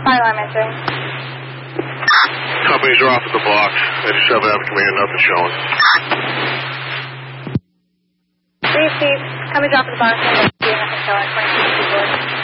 Fire alarm entering. Companies are off at the block. 87 Avenue Command, nothing showing. 3 Chief, companies off at the block. Nothing showing. 22 people.